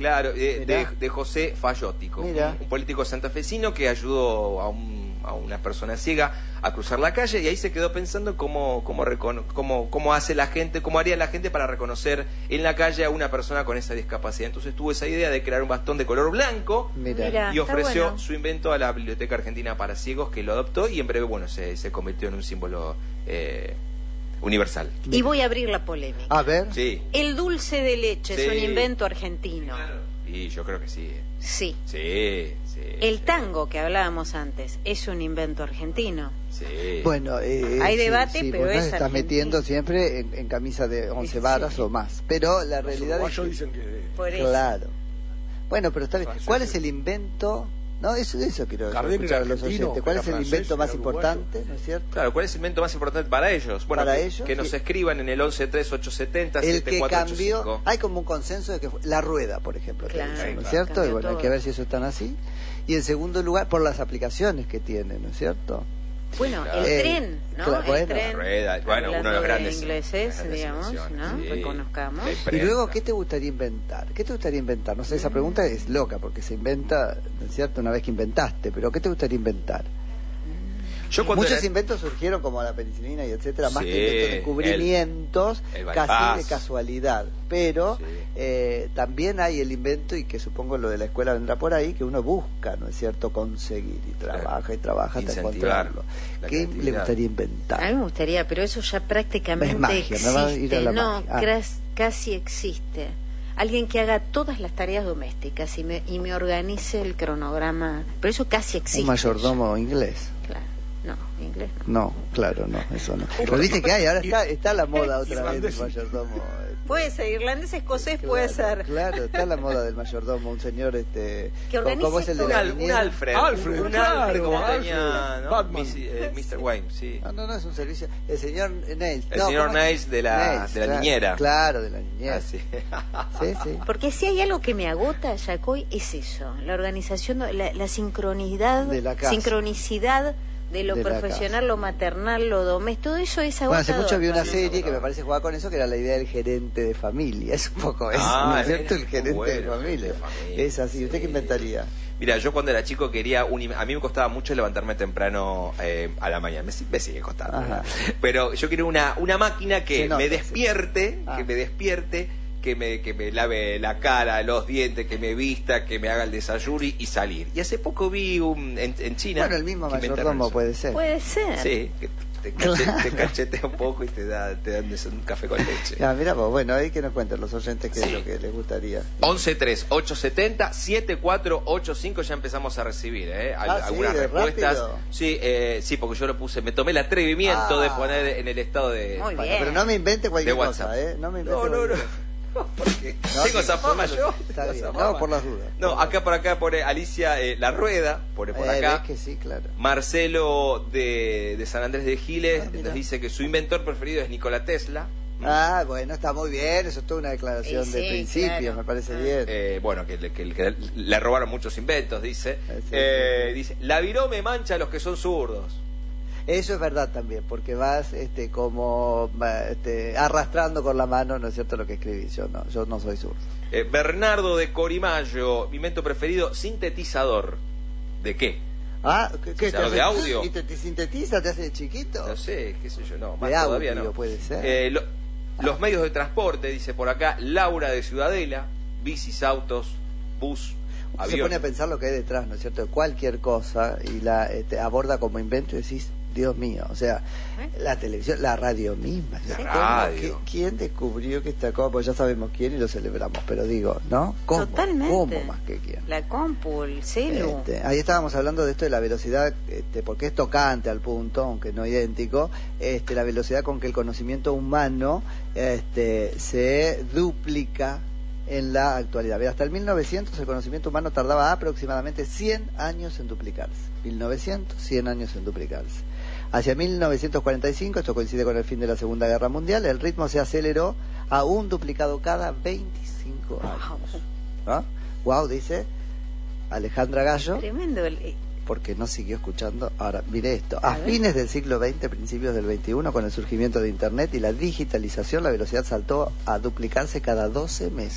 Claro, de José Fayótico, un político santafesino que ayudó a una persona ciega a cruzar la calle, y ahí se quedó pensando cómo hace la gente, cómo haría la gente para reconocer en la calle a una persona con esa discapacidad. Entonces tuvo esa idea de crear un bastón de color blanco y ofreció su invento a la Biblioteca Argentina para Ciegos, que lo adoptó, y en breve se convirtió en un símbolo universal. Y voy a abrir la polémica. A ver. Sí. El dulce de leche es un invento argentino. Claro. Y yo creo que sí. Sí. Sí. El tango que hablábamos antes es un invento argentino. Sí. Bueno, hay debate, pero vos es estás argentino. metiendo siempre en camisa de 11 varas o más. Pero la realidad es que... dicen que... Por eso. Claro. Bueno, pero está bien. ¿Cuál es el invento? No, eso quiero escuchar a los oyentes. ¿Cuál es el invento más importante, no es cierto? Claro, ¿cuál es el invento más importante para ellos? Bueno, que nos escriban en el 113870 el que 7485. cambió, hay como un consenso de que la rueda, por ejemplo, claro, ¿no es cierto? Y bueno, hay que ver si eso es tan así. Y en segundo lugar, por las aplicaciones que tiene, ¿no es cierto? Bueno, el tren, ¿no? Claro, el tren, la rueda, uno de los grandes ingleses, digamos, ¿no? Sí. Reconozcamos. Y luego, ¿qué te gustaría inventar? ¿Qué te gustaría inventar? No sé, esa pregunta es loca, porque se inventa, ¿no es cierto?, una vez que inventaste, pero ¿qué te gustaría inventar? Muchos inventos surgieron, como la penicilina y etcétera, más que inventos, descubrimientos, casi de casualidad. Pero también hay el invento, y que supongo lo de la escuela vendrá por ahí, que uno busca, ¿no es cierto?, conseguir, y trabaja hasta encontrarlo. ¿Qué le gustaría inventar? A mí me gustaría, pero eso ya prácticamente es magia, existe. me va a ir a la magia. Casi existe. Alguien que haga todas las tareas domésticas y me organice el cronograma. Pero eso casi existe. Un mayordomo inglés. Claro. No, inglés no. No, claro, no, eso no. Pero viste que hay, ahora está la moda otra vez del mayordomo. Puede ser, irlandés, escocés, claro, puede ser. Claro, está la moda del mayordomo, un señor que organice ¿cómo es el de la un Alfred, como tenía, ¿no? Mr. Wayne, sí. No, es un servicio. El señor Nails. El señor Nails de la niñera. Claro, de la niñera. Sí. Sí. Porque si hay algo que me agota, Yacoy, es eso, la organización, la sincronicidad de la casa. Sincronicidad de lo profesional, lo maternal, lo doméstico, todo eso es agotador. Bueno, hace mucho vi una serie que me parece jugaba con eso, que era la idea del gerente de familia. Es un poco eso, ¿no es cierto? El gerente de familia. Es así. ¿Usted qué inventaría? Mira, yo cuando era chico quería a mí me costaba mucho levantarme temprano a la mañana. Me sigue costando. Pero yo quería una máquina que me despierte, que me lave la cara, los dientes, que me vista, que me haga el desayuno y salir. Y hace poco vi en China... Bueno, el mismo mayordomo puede ser. Puede ser. Sí, que te cachetea un poco y te dan un café con leche. Mira vos, bueno, ahí que nos cuenten los oyentes qué es lo que les gustaría. 113870-7485, ya empezamos a recibir algunas respuestas. ¿Rápido? Sí, porque yo lo puse, me tomé el atrevimiento de poner en el estado de... Muy bien. Pero no me invente cualquier cosa, no me invente No. Porque tengo esa fama yo. Está bien. No, por las dudas. No, por acá pone Alicia La Rueda, pone por acá. Ves que sí, claro. Marcelo de San Andrés de Giles nos dice que su inventor preferido es Nikola Tesla. Bueno, está muy bien, eso es toda una declaración de principios, claro. Me parece bien. Bueno, que le robaron muchos inventos, dice. Dice, la virome mancha a los que son zurdos. Eso es verdad también, porque vas arrastrando con la mano, ¿no es cierto?, lo que escribí. Yo no soy zurdo. Bernardo de Corimayo, mi invento preferido, sintetizador. ¿De qué? ¿Qué de audio? ¿Y te sintetiza? ¿Te hace chiquito? No sé, qué sé yo, no. Más de audio, todavía no. Puede ser. Los medios de transporte, dice por acá, Laura de Ciudadela, bicis, autos, bus, avión. Se pone a pensar lo que hay detrás, ¿no es cierto?, de cualquier cosa, y la aborda como invento y decís, Dios mío, o sea, la televisión, la radio misma. ¿Quién descubrió que esta cosa? Pues ya sabemos quién y lo celebramos, pero digo, ¿no? ¿Cómo? Totalmente. ¿Cómo más que quién? La compu, el celu. Ahí estábamos hablando de esto de la velocidad, porque es tocante al punto, aunque no idéntico, la velocidad con que el conocimiento humano se duplica en la actualidad. Hasta el 1900 el conocimiento humano tardaba aproximadamente 100 años en duplicarse. 1900, 100 años en duplicarse. Hacia 1945, esto coincide con el fin de la Segunda Guerra Mundial, el ritmo se aceleró a un duplicado cada 25 años. Wow, dice Alejandra Gallo. Tremendo. Porque no siguió escuchando. Ahora, mire esto. A fines del siglo XX, principios del XXI, con el surgimiento de Internet y la digitalización, la velocidad saltó a duplicarse cada 12 meses.